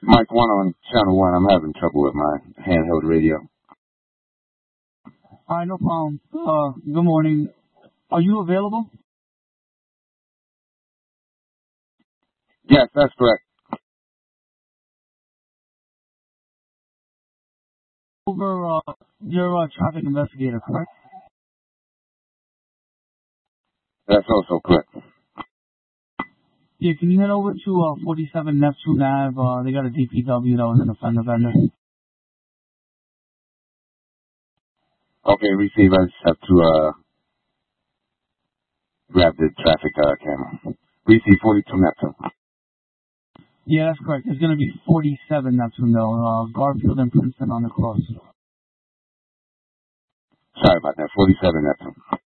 Mike 1 on channel 1. I'm having trouble with my handheld radio. All right, no problem. Good morning. Are you available? Yes, that's correct. You're a traffic investigator, correct? That's also correct. Yeah, can you head over to 47 Neptune Ave? They got a DPW that was in a fender bender. Okay, receive. I just have to grab the traffic camera. Receive 42 Neptune. Yeah, that's correct. It's going to be 47 Neptune, though. Garfield and Princeton on the cross. Sorry about that. 47 Neptune.